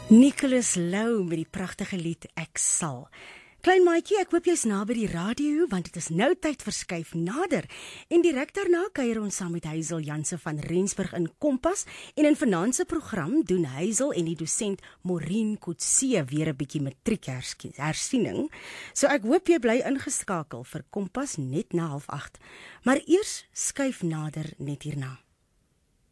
Nicholas Lou met die pragtige lied Ek Sal. Klein maatjie, ek hoop jy's na by die radio, want dit is nou tyd verskuif nader. En direk daarna kuier ons saam met Hazel Janse van Rensburg in Kompas. En in vanaand se program doen Hazel en die dosent Maureen Kotse weer 'n bietjie matriekhersiening. So ek hoop jy bly ingeskakel vir Kompas net na 7:30. Maar eers skuif nader net hierna.